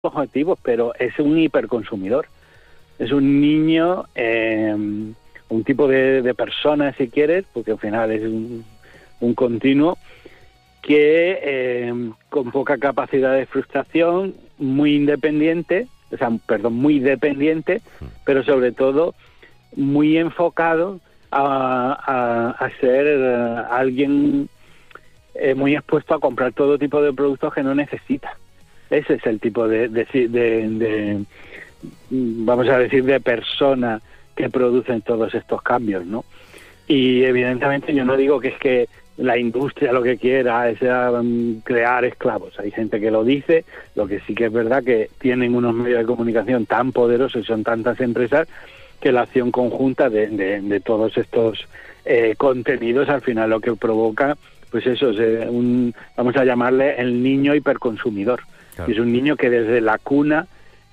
objetivos, pero es un hiperconsumidor. Es un niño, un tipo de persona, si quieres, porque al final es un continuo, que con poca capacidad de frustración, muy independiente, muy dependiente, pero sobre todo muy enfocado a ser alguien muy expuesto a comprar todo tipo de productos que no necesita. Ese es el tipo de vamos a decir, de persona que producen todos estos cambios, ¿no? Y evidentemente yo no digo que es que la industria lo que quiera es crear esclavos. Hay gente que lo dice, lo que sí que es verdad que tienen unos medios de comunicación tan poderosos y son tantas empresas que la acción conjunta de todos estos contenidos al final lo que provoca, pues eso, es vamos a llamarle el niño hiperconsumidor. Claro. Es un niño que desde la cuna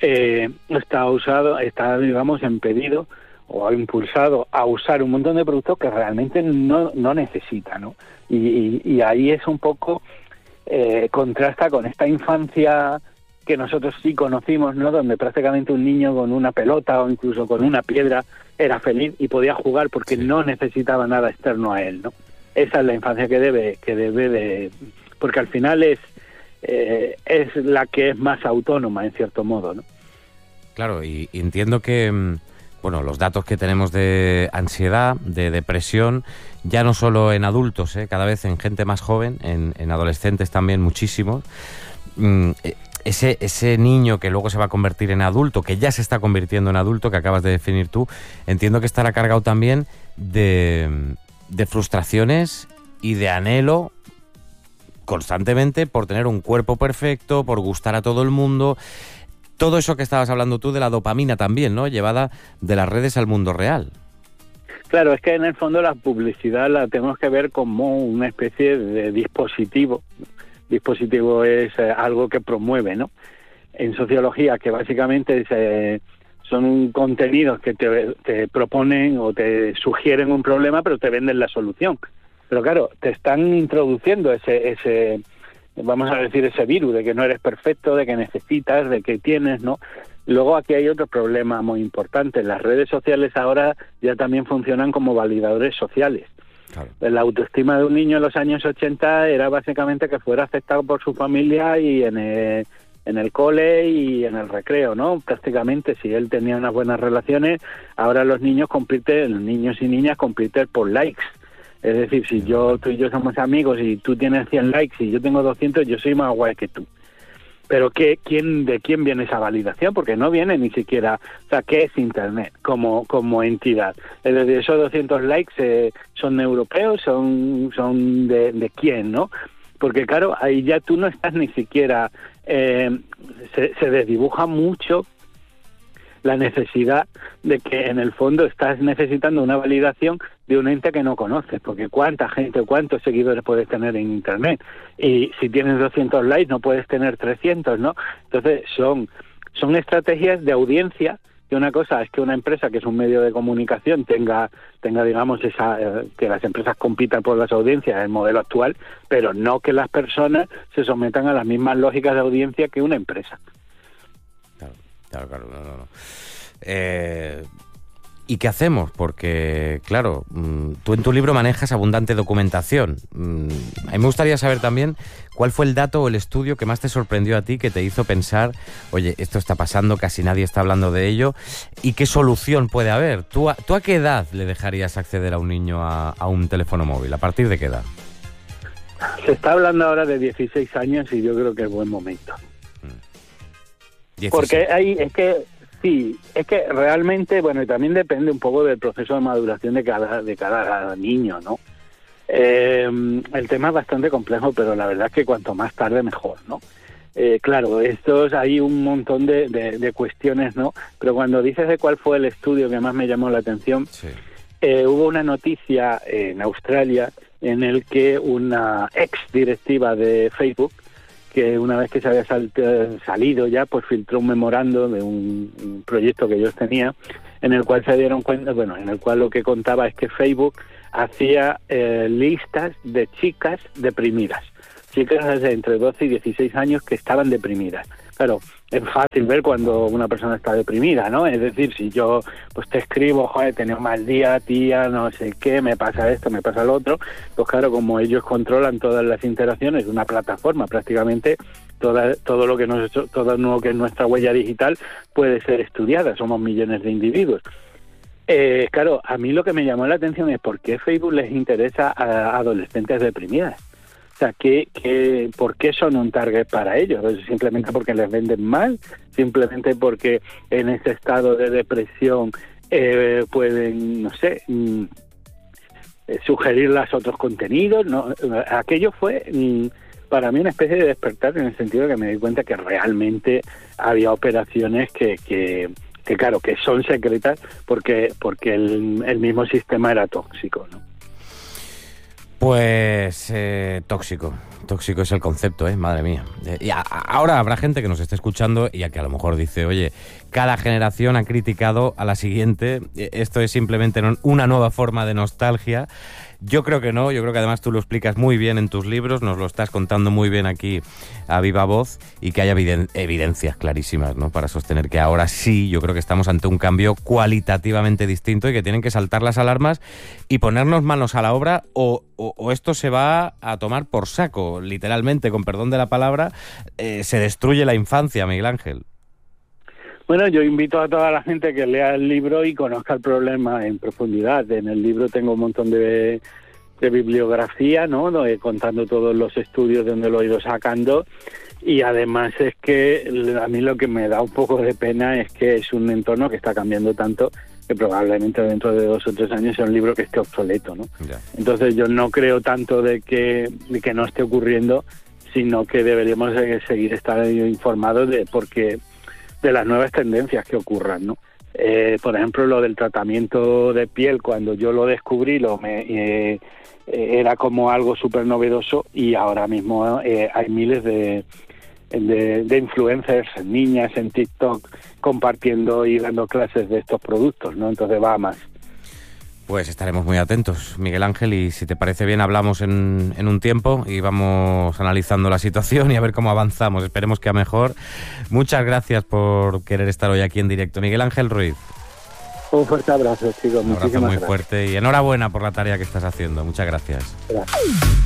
está digamos impedido o impulsado a usar un montón de productos que realmente no necesita, ¿no? Y ahí es un poco contrasta con esta infancia que nosotros sí conocimos, ¿no? Donde prácticamente un niño con una pelota o incluso con una piedra era feliz y podía jugar porque no necesitaba nada externo a él, ¿no? Esa es la infancia que debe de, porque al final es la que es más autónoma en cierto modo, ¿no? Claro, y entiendo que bueno, los datos que tenemos de ansiedad, de depresión, ya no solo en adultos, cada vez en gente más joven, en adolescentes también muchísimos. Ese niño que luego se va a convertir en adulto, que ya se está convirtiendo en adulto, que acabas de definir tú, entiendo que estará cargado también de frustraciones y de anhelo constantemente por tener un cuerpo perfecto, por gustar a todo el mundo. Todo eso que estabas hablando tú de la dopamina también, ¿no? Llevada de las redes al mundo real. Claro, es que en el fondo la publicidad la tenemos que ver como una especie de dispositivo. Dispositivo es algo que promueve, ¿no? En sociología, que básicamente son contenidos que te proponen o te sugieren un problema, pero te venden la solución. Pero claro, te están introduciendo ese vamos a decir, ese virus de que no eres perfecto, de que necesitas, de que tienes, ¿no? Luego aquí hay otro problema muy importante. Las redes sociales ahora ya también funcionan como validadores sociales. Claro. La autoestima de un niño en los años 80 era básicamente que fuera aceptado por su familia y en el cole y en el recreo, ¿no? Prácticamente, si él tenía unas buenas relaciones, ahora los niños y niñas compiten por likes. Es decir, si tú y yo somos amigos y tú tienes 100 likes y yo tengo 200, yo soy más guay que tú. Pero ¿de quién viene esa validación? Porque no viene ni siquiera... O sea, ¿qué es Internet como entidad? Es decir, esos 200 likes son europeos, son de quién, ¿no? Porque claro, ahí ya tú no estás ni siquiera... se desdibuja mucho la necesidad de que en el fondo estás necesitando una validación de un ente que no conoces, porque cuánta gente, cuántos seguidores puedes tener en Internet, y si tienes 200 likes no puedes tener 300, ¿no? Entonces son estrategias de audiencia, que una cosa es que una empresa que es un medio de comunicación tenga digamos que las empresas compitan por las audiencias, el modelo actual, pero no que las personas se sometan a las mismas lógicas de audiencia que una empresa. Claro, no. ¿Y qué hacemos? Porque, claro, tú en tu libro manejas abundante documentación. A mí me gustaría saber también cuál fue el dato o el estudio que más te sorprendió a ti, que te hizo pensar, oye, esto está pasando, casi nadie está hablando de ello, y qué solución puede haber. ¿Tú a qué edad le dejarías acceder a un niño a un teléfono móvil? ¿A partir de qué edad? Se está hablando ahora de 16 años y yo creo que es buen momento. 16. Porque es que realmente, bueno, y también depende un poco del proceso de maduración de cada niño, ¿no? El tema es bastante complejo, pero la verdad es que cuanto más tarde mejor, ¿no? Claro, hay un montón de cuestiones, ¿no? Pero cuando dices de cuál fue el estudio que más me llamó la atención, sí. Hubo una noticia en Australia en el que una ex directiva de Facebook, que una vez que se había salido ya, pues filtró un memorando de un proyecto que ellos tenían, en el cual se dieron cuenta, en el cual lo que contaba es que Facebook hacía listas de chicas deprimidas, chicas de entre 12 y 16 años que estaban deprimidas, Claro, es fácil ver cuando una persona está deprimida, ¿no? Es decir, si yo pues te escribo, joder, he tenido un mal día, tía, no sé qué, me pasa esto, me pasa lo otro, pues claro, como ellos controlan todas las interacciones de una plataforma, prácticamente todo lo que es nuestra huella digital puede ser estudiada, somos millones de individuos. Claro, a mí lo que me llamó la atención es por qué Facebook les interesa a adolescentes deprimidas. O sea, ¿por qué son un target para ellos? ¿Simplemente porque les venden mal? ¿Simplemente porque en ese estado de depresión pueden, no sé, sugerirles otros contenidos? ¿No? Aquello fue para mí una especie de despertar, en el sentido de que me di cuenta que realmente había operaciones que claro, que son secretas porque el mismo sistema era tóxico, ¿no? Pues tóxico es el concepto, madre mía. Y ahora habrá gente que nos esté escuchando y a que a lo mejor dice, oye, cada generación ha criticado a la siguiente, esto es simplemente una nueva forma de nostalgia. Yo creo que no, yo creo que además tú lo explicas muy bien en tus libros, nos lo estás contando muy bien aquí a viva voz, y que haya evidencias clarísimas, ¿no?, para sostener que ahora sí, yo creo que estamos ante un cambio cualitativamente distinto y que tienen que saltar las alarmas y ponernos manos a la obra o esto se va a tomar por saco, literalmente, con perdón de la palabra, se destruye la infancia, Miguel Ángel. Bueno, yo invito a toda la gente que lea el libro y conozca el problema en profundidad. En el libro tengo un montón de bibliografía, ¿no?, contando todos los estudios de donde lo he ido sacando, y además es que a mí lo que me da un poco de pena es que es un entorno que está cambiando tanto que probablemente dentro de 2 o 3 años sea un libro que esté obsoleto, ¿no? Ya. Entonces yo no creo tanto de que no esté ocurriendo, sino que deberíamos seguir estando informados de las nuevas tendencias que ocurran, ¿no? Por ejemplo, lo del tratamiento de piel, cuando yo lo descubrí, era como algo súper novedoso, y ahora mismo hay miles de influencers, niñas en TikTok, compartiendo y dando clases de estos productos, ¿no? Entonces va a más. Pues estaremos muy atentos, Miguel Ángel, y si te parece bien hablamos en un tiempo y vamos analizando la situación y a ver cómo avanzamos. Esperemos que a mejor. Muchas gracias por querer estar hoy aquí en directo, Miguel Ángel Ruiz. Un fuerte abrazo, chicos. Un abrazo muy fuerte y enhorabuena por la tarea que estás haciendo. Muchas gracias. Gracias.